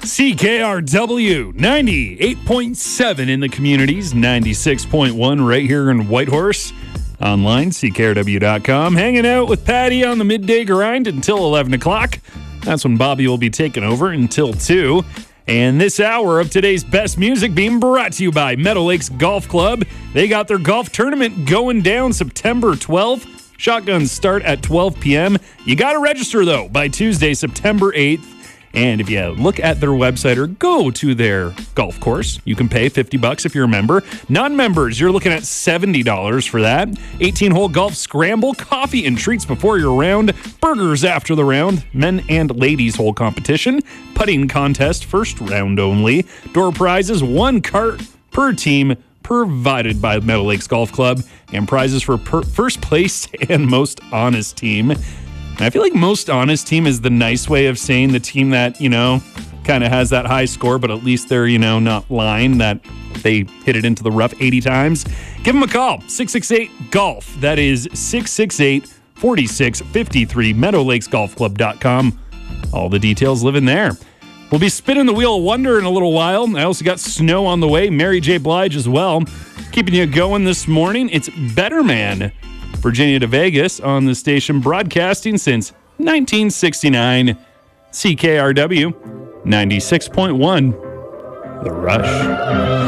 CKRW 98.7 in the communities, 96.1 right here in Whitehorse. Online, ckrw.com. Hanging out with Patty on the midday grind until 11 o'clock. That's when Bobby will be taking over until 2. And this hour of today's best music being brought to you by Meadow Lakes Golf Club. They got their golf tournament going down September 12th. Shotguns start at 12 p.m. You got to register, though, by Tuesday, September 8th. And if you look at their website or go to their golf course, you can pay $50 if you're a member. Non-members, you're looking at $70 for that. 18-hole golf scramble, coffee and treats before your round, burgers after the round, men and ladies hole competition, putting contest, first round only. Door prizes, 1 cart per team, provided by Meadow Lakes Golf Club, and prizes for first place and most honest team. I feel like most honest team is the nice way of saying the team that, kind of has that high score, but at least they're, not lying that they hit it into the rough 80 times. Give them a call, 668-GOLF. That is 668-4653, meadowlakesgolfclub.com. All the details live in there. We'll be spinning the Wheel of Wonder in a little while. I also got snow on the way, Mary J. Blige as well. Keeping you going this morning, it's Better Man. Virginia to Vegas on the station, broadcasting since 1969. CKRW 96.1. The Rush.